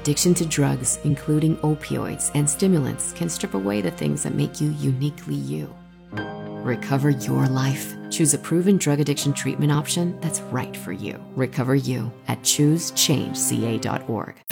Addiction to drugs, including opioids and stimulants, can strip away the things that make you uniquely you. Recover your life. Choose a proven drug addiction treatment option that's right for you. Recover you at ChooseChangeCA.org.